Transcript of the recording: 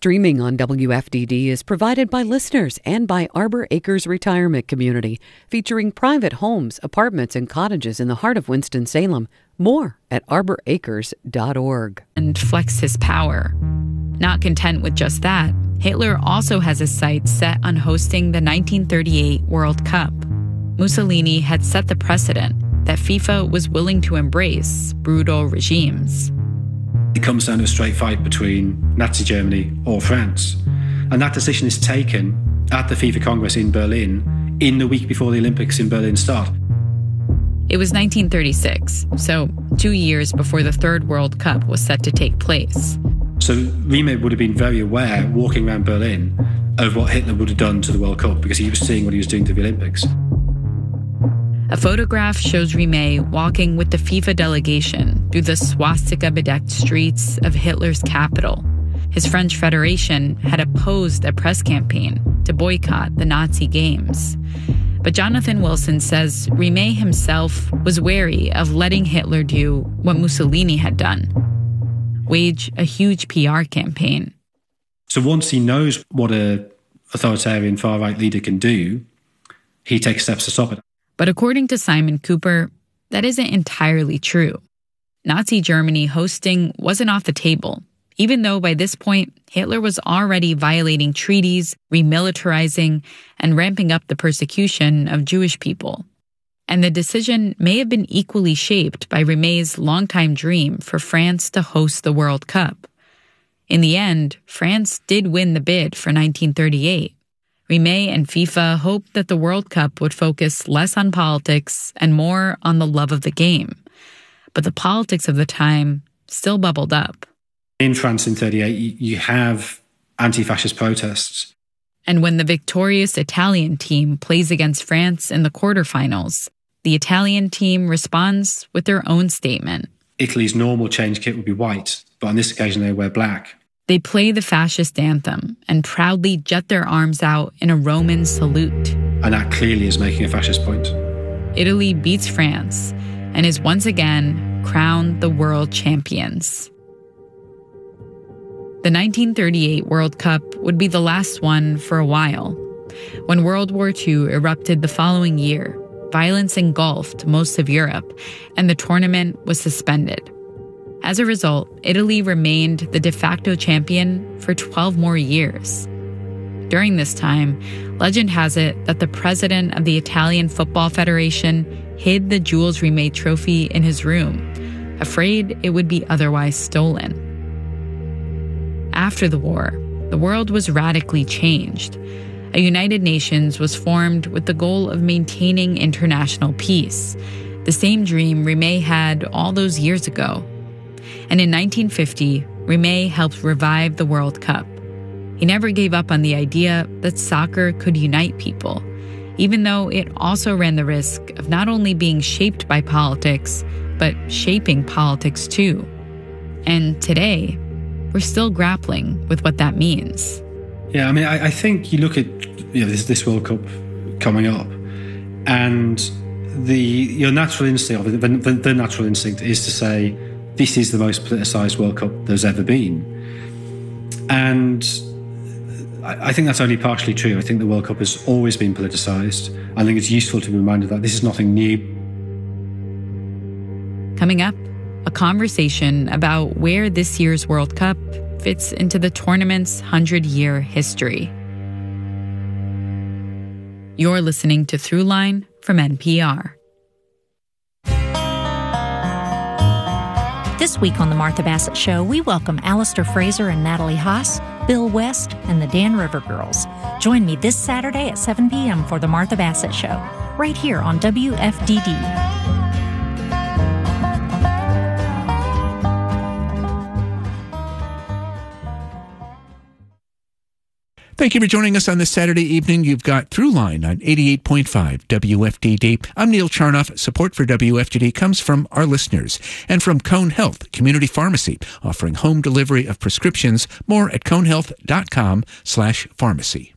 Streaming on WFDD is provided by listeners and by Arbor Acres Retirement Community, featuring private homes, apartments, and cottages in the heart of Winston-Salem. More at arboracres.org. And flex his power. Not content with just that, Hitler also has his sights set on hosting the 1938 World Cup. Mussolini had set the precedent that FIFA was willing to embrace brutal regimes. It comes down to a straight fight between Nazi Germany or France. And that decision is taken at the FIFA Congress in Berlin in the week before the Olympics in Berlin start. It was 1936, so 2 years before the Third World Cup was set to take place. So Rimet would have been very aware, walking around Berlin, of what Hitler would have done to the World Cup, because he was seeing what he was doing to the Olympics. A photograph shows Rimet walking with the FIFA delegation through the swastika-bedecked streets of Hitler's capital. His French Federation had opposed a press campaign to boycott the Nazi games. But Jonathan Wilson says Rimet himself was wary of letting Hitler do what Mussolini had done, wage a huge PR campaign. So once he knows what an authoritarian far-right leader can do, he takes steps to stop it. But according to Simon Cooper, that isn't entirely true. Nazi Germany hosting wasn't off the table, even though by this point, Hitler was already violating treaties, remilitarizing, and ramping up the persecution of Jewish people. And the decision may have been equally shaped by Rimet's longtime dream for France to host the World Cup. In the end, France did win the bid for 1938. Rimet and FIFA hoped that the World Cup would focus less on politics and more on the love of the game. But the politics of the time still bubbled up. In France in 1938, you have anti-fascist protests. And when the victorious Italian team plays against France in the quarterfinals, the Italian team responds with their own statement. Italy's normal change kit would be white, but on this occasion they wear black. They play the fascist anthem and proudly jet their arms out in a Roman salute. And that clearly is making a fascist point. Italy beats France and is once again crowned the world champions. The 1938 World Cup would be the last one for a while. When World War II erupted the following year, violence engulfed most of Europe, and the tournament was suspended. As a result, Italy remained the de facto champion for 12 more years. During this time, legend has it that the president of the Italian Football Federation hid the Jules Rimet trophy in his room, afraid it would be otherwise stolen. After the war, the world was radically changed. A United Nations was formed with the goal of maintaining international peace, the same dream Rimet had all those years ago. And in 1950, Rimet helped revive the World Cup. He never gave up on the idea that soccer could unite people, even though it also ran the risk of not only being shaped by politics, but shaping politics too. And today, we're still grappling with what that means. Yeah, I mean, I think you look at this World Cup coming up, and your natural instinct, the natural instinct is to say, this is the most politicised World Cup there's ever been. And I think that's only partially true. I think the World Cup has always been politicised. I think it's useful to be reminded that this is nothing new. Coming up, a conversation about where this year's World Cup fits into the tournament's 100-year history. You're listening to Throughline from NPR. This week on The Martha Bassett Show, we welcome Alistair Fraser and Natalie Haas, Bill West, and the Dan River Girls. Join me this Saturday at 7 p.m. for The Martha Bassett Show, right here on WFDD. Thank you for joining us on this Saturday evening. You've got Throughline on 88.5 WFDD. I'm Neil Charnoff. Support for WFDD comes from our listeners and from Cone Health Community Pharmacy, offering home delivery of prescriptions. More at conehealth.com/pharmacy.